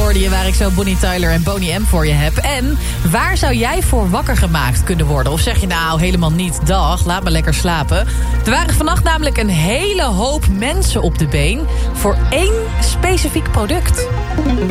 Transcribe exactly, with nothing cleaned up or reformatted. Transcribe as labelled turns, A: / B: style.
A: hoorde je waar ik zo Bonnie Tyler en Boney M voor je heb. En waar zou jij voor wakker gemaakt kunnen worden? Of zeg je nou helemaal niet, dag, laat me lekker slapen. Er waren vannacht namelijk een hele hoop mensen op de been voor één specifiek product.